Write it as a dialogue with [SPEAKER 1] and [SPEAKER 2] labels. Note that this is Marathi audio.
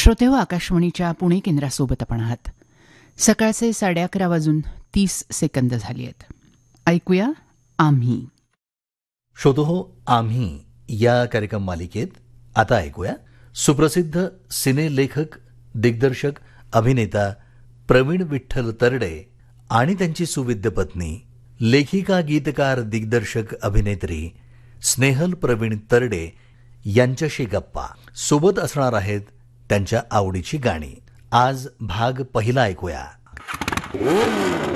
[SPEAKER 1] श्रोतेहो, आकाशवाणीच्या पुणे केंद्रासोबत आपण आहात. सकाळचे 11:30 झाली आहेत. ऐकूया आम्ही.
[SPEAKER 2] श्रोतेहो, आम्ही या कार्यक्रम मालिकेत आता ऐकूया सुप्रसिद्ध सिनेलेखक, दिग्दर्शक, अभिनेता प्रवीण विठ्ठल तरडे आणि त्यांची सुविद्य पत्नी, लेखिका, गीतकार, दिग्दर्शक, अभिनेत्री स्नेहल प्रवीण तरडे यांच्याशी गप्पा. सोबत असणार आहेत त्यांच्या आवडीची गाणी. आज भाग पहिला ऐकूया.